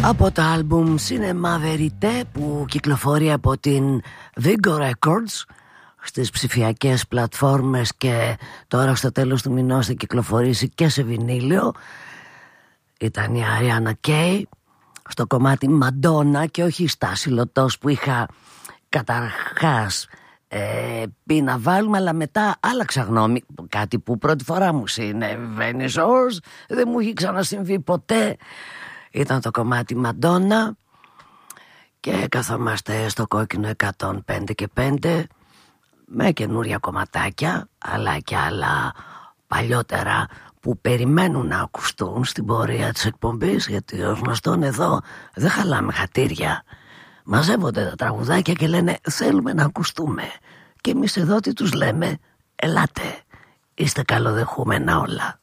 Από το άλμπουμ Cinema Verite που κυκλοφορεί από την Vigo Records στις ψηφιακές πλατφόρμες και τώρα στο τέλος του μηνός θα κυκλοφορήσει και σε βινίλιο, ήταν η Ariana Kay στο κομμάτι Madonna και όχι Στάση Λωτός που είχα καταρχάς πει να βάλουμε, αλλά μετά άλλαξα γνώμη, κάτι που πρώτη φορά μου συνέβαινε, δεν μου είχε ξανασυμβεί ποτέ. Ήταν το κομμάτι Madonna και καθόμαστε στο κόκκινο 105 και 5 με καινούρια κομματάκια αλλά και άλλα παλιότερα που περιμένουν να ακουστούν στην πορεία της εκπομπής, γιατί ως γνωστόν εδώ δεν χαλάμε χατήρια. Μαζεύονται τα τραγουδάκια και λένε θέλουμε να ακουστούμε και εμείς εδώ τι τους λέμε? Ελάτε, είστε καλοδεχούμενα όλα.